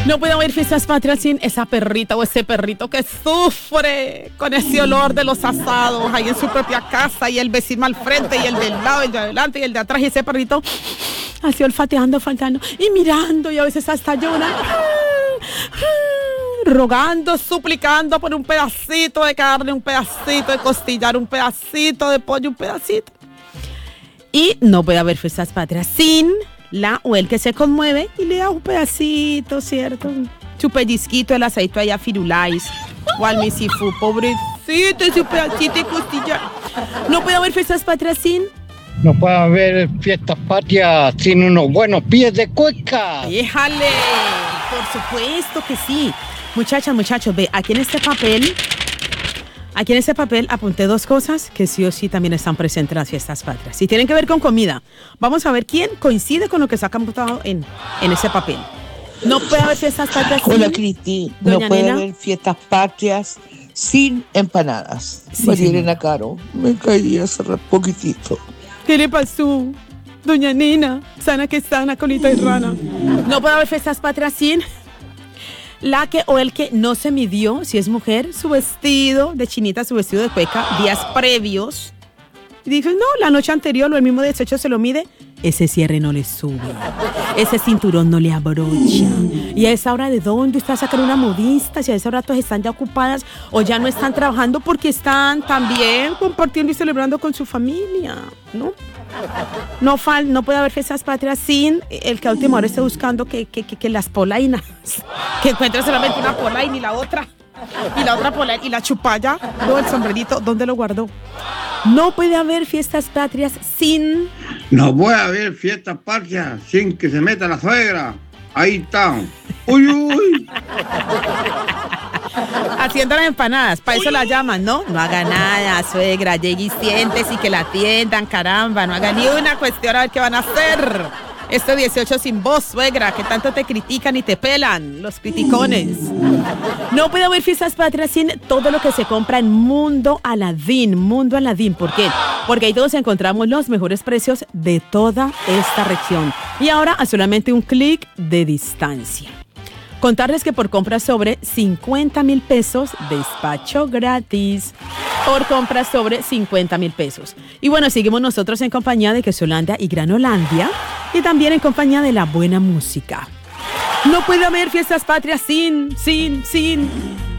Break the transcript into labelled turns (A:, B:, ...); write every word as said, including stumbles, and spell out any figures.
A: No puede haber fiestas patrias sin esa perrita o ese perrito que sufre con ese olor de los asados ahí en su propia casa, y el vecino al frente y el del lado, el de adelante y el de atrás, y ese perrito así olfateando, faltando y mirando, y a veces hasta llorando, rogando, suplicando por un pedacito de carne, un pedacito de costillar, un pedacito de pollo, un pedacito. Y no puede haber fiestas patrias sin la o el que se conmueve y le da un pedacito, ¿cierto? Su pellizquito, el aceite allá firulais, o al misifú, pobrecito, su pedacito de costillar. No puede haber fiestas patrias sin...
B: No puede haber fiestas patrias sin unos buenos pies de cueca.
A: ¡Déjale! Por supuesto que sí. Muchachas, muchachos, ve, aquí en este papel... Aquí en este papel apunté dos cosas que sí o sí también están presentes en las fiestas patrias. Y tienen que ver con comida. Vamos a ver quién coincide con lo que se ha apuntado en, en ese papel. No puede haber fiestas patrias sin...
C: Hola, Cristi. No puede
A: Nena.
C: haber fiestas patrias sin empanadas.
A: Sí,
C: María
A: señor.
C: Elena Caro, me caí hace re poquitito.
A: ¿Qué le pasó? Doña Nena, sana que sana, colita y rana. No puede haber fiestas patrias sin... La que o el que no se midió, si es mujer, su vestido de chinita, su vestido de cueca, días previos. Y dijo, no, la noche anterior o el mismo desecho se lo mide. Ese cierre no le sube. Ese cinturón no le abrocha. Y a esa hora, ¿de dónde usted va a sacar una modista? Si a esa hora todas están ya ocupadas o ya no están trabajando porque están también compartiendo y celebrando con su familia, ¿no? No, fal, no puede haber fiestas patrias sin el que a última hora esté buscando que, que, que, que las polainas, que encuentre solamente una polaina y la otra, y la otra polaina, y la chupalla, no, el sombrerito, ¿dónde lo guardó? No puede haber fiestas patrias sin...
D: No puede haber fiestas patrias sin que se meta la suegra. Ahí está. Uy, uy.
A: Haciendo las empanadas, para eso la llaman, ¿no? No haga nada, suegra, llegue y siéntese y que la atiendan, caramba, no haga ni una cuestión a ver qué van a hacer. Este dieciocho sin vos, suegra, que tanto te critican y te pelan, los criticones. No puede haber fiestas patrias sin todo lo que se compra en Mundo Aladín, Mundo Aladín, ¿por qué? Porque ahí todos encontramos los mejores precios de toda esta región. Y ahora a solamente un clic de distancia. Contarles que por compras sobre cincuenta mil pesos, despacho gratis. Por compras sobre cincuenta mil pesos. Y bueno, seguimos nosotros en compañía de Quesolandia y Granolandia. Y también en compañía de la buena música. No puede haber fiestas patrias sin, sin, sin...